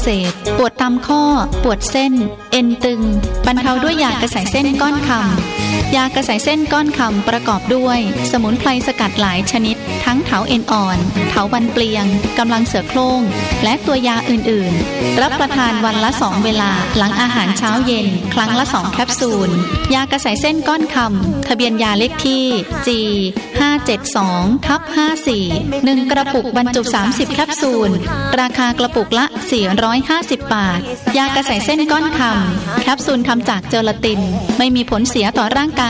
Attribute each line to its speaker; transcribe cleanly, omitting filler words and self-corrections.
Speaker 1: บปวดตามข้อปวดเส้นเอ็นตึงบรรเทาด้วยยากระสายเส้นก้อนคำยากระสายเส้นก้อนคำประกอบด้วยสมุนไพรสกัดหลายชนิดทั้งเถาเอ็นอ่อนเถาวันเปลียงกำลังเสือโคร่งและตัวยาอื่นๆรับประทานวันละ2เวลาหลังอาหารเช้าเย็นครั้งละ2แคปซูลยากระสายเส้นก้อนคำทะเบียนยาเลขที่ G 572/54 1กระปุกบรรจุ30แคปซูลราคากระปุกละ450 บาทยากระสายเส้นก้อนคำแคปซูลทำจากเจลาตินไม่มีผลเสียต่อร่างกาย